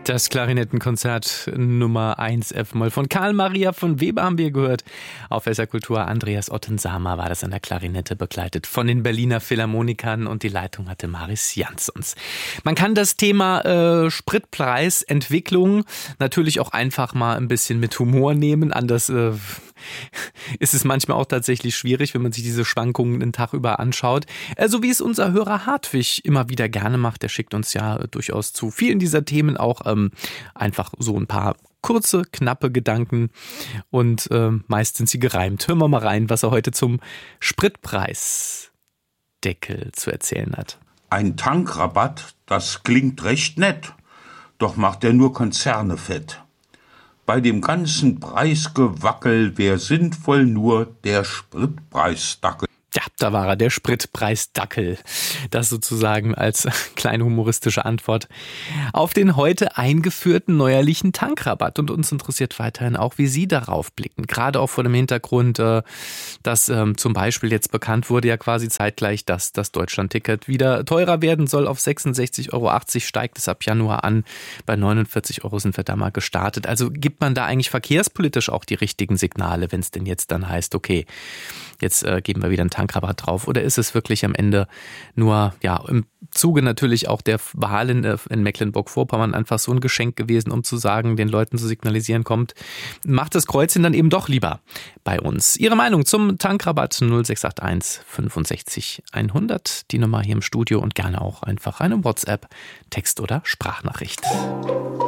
Das Klarinettenkonzert Nummer 1 F-Moll von Karl Maria von Weber haben wir gehört. Auf SR Kultur Andreas Ottensama war das an der Klarinette, begleitet von den Berliner Philharmonikern, und die Leitung hatte Maris Jansons. Man kann das Thema Spritpreisentwicklung natürlich auch einfach mal ein bisschen mit Humor nehmen. Anders ist es manchmal auch tatsächlich schwierig, wenn man sich diese Schwankungen den Tag über anschaut. So wie es unser Hörer Hartwig immer wieder gerne macht. Der schickt uns ja durchaus zu vielen dieser Themen auch einfach so ein paar kurze, knappe Gedanken, und meist sind sie gereimt. Hören wir mal rein, was er heute zum Spritpreisdeckel zu erzählen hat. Ein Tankrabatt, das klingt recht nett, doch macht er nur Konzerne fett. Bei dem ganzen Preisgewackel wär sinnvoll nur der Spritpreisdackel. Ja, da war er, der Spritpreisdackel. Das sozusagen als kleine humoristische Antwort auf den heute eingeführten neuerlichen Tankrabatt. Und uns interessiert weiterhin auch, wie Sie darauf blicken. Gerade auch vor dem Hintergrund, dass zum Beispiel jetzt bekannt wurde, ja quasi zeitgleich, dass das Deutschlandticket wieder teurer werden soll. Auf 66,80 Euro steigt es ab Januar an. Bei 49 Euro sind wir da mal gestartet. Also gibt man da eigentlich verkehrspolitisch auch die richtigen Signale, wenn es denn jetzt dann heißt, okay, jetzt geben wir wieder einen Tankrabatt drauf? Oder ist es wirklich am Ende nur, ja, im Zuge natürlich auch der Wahlen in Mecklenburg-Vorpommern einfach so ein Geschenk gewesen, um zu sagen, den Leuten zu signalisieren, kommt, macht das Kreuzchen dann eben doch lieber bei uns. Ihre Meinung zum Tankrabatt 0681 65 100, die Nummer hier im Studio, und gerne auch einfach eine WhatsApp, Text- oder Sprachnachricht.